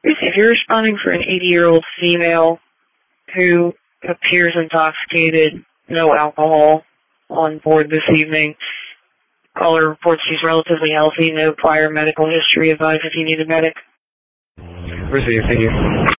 If you're responding for an 80-year-old female who appears intoxicated, no alcohol on board this evening, caller reports she's relatively healthy, no prior medical history, advise if you need a medic. Received, thank you.